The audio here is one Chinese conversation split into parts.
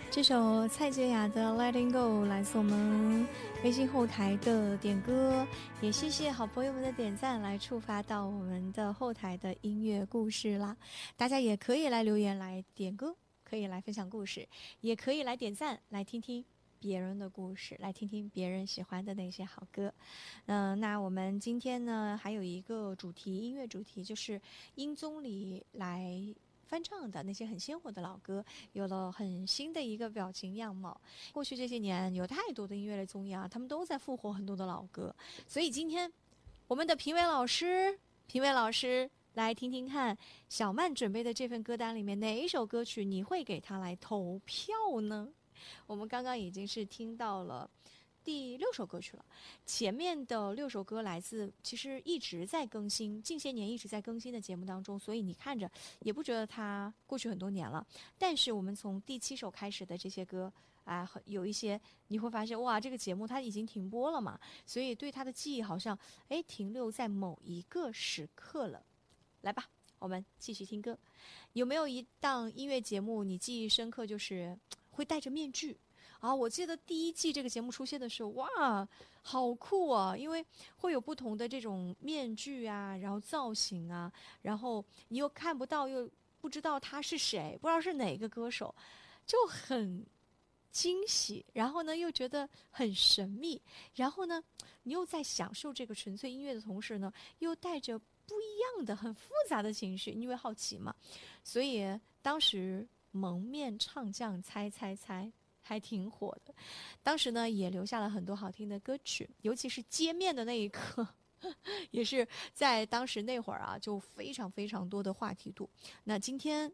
这首蔡健雅的 Letting Go 来自我们微信后台的点歌，也谢谢好朋友们的点赞，来触发到我们的后台的音乐故事啦。大家也可以来留言来点歌，可以来分享故事，也可以来点赞，来听听别人的故事，来听听别人喜欢的那些好歌。那我们今天呢还有一个主题，音乐主题，就是音综里来翻唱的那些很鲜活的老歌，有了很新的一个表情样貌。过去这些年有太多的音乐类综艺啊，他们都在复活很多的老歌，所以今天我们的评委老师来听听看，小曼准备的这份歌单里面哪一首歌曲你会给他来投票呢？我们刚刚已经是听到了第6首歌曲了，前面的6首歌来自其实一直在更新，近些年一直在更新的节目当中，所以你看着也不觉得它过去很多年了。但是我们从第7首开始的这些歌啊，有一些你会发现，哇，这个节目它已经停播了嘛，所以对它的记忆好像停留在某一个时刻了。来吧，我们继续听歌。有没有一档音乐节目你记忆深刻，就是会戴着面具啊？我记得第1季这个节目出现的时候，哇，好酷啊！因为会有不同的这种面具啊，然后造型啊，然后你又看不到，又不知道他是谁，不知道是哪个歌手，就很惊喜，然后呢又觉得很神秘，然后呢你又在享受这个纯粹音乐的同时呢，又带着不一样的很复杂的情绪，因为好奇嘛。所以当时蒙面唱将猜猜猜还挺火的，当时呢也留下了很多好听的歌曲，尤其是揭面的那一刻也是在当时那会儿啊就非常非常多的话题度。那今天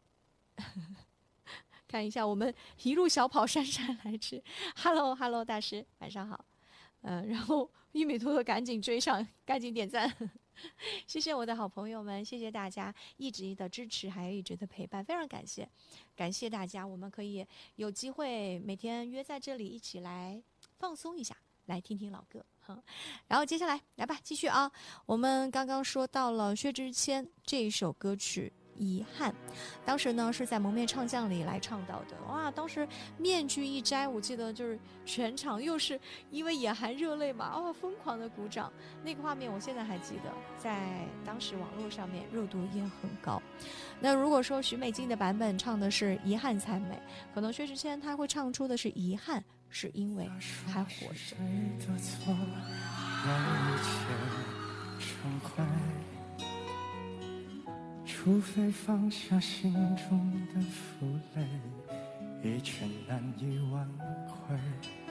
看一下，我们一路小跑姗姗来迟。Hello Hello， 大师晚上好。然后玉米兔兔赶紧追上，赶紧点赞。谢谢我的好朋友们，谢谢大家一直的支持，还有一直的陪伴，非常感谢，感谢大家。我们可以有机会每天约在这里一起来放松一下，来听听老歌。然后接下来吧，继续啊。我们刚刚说到了薛之谦这一首歌曲遗憾，当时呢是在蒙面唱将里来唱到的。哇，当时面具一摘，我记得就是全场又是因为眼含热泪嘛，疯狂的鼓掌，那个画面我现在还记得，在当时网络上面热度也很高。那如果说许美静的版本唱的是遗憾才美，可能薛之谦他会唱出的是遗憾是因为还活着。 除非放下心中的负累，一切难以挽回。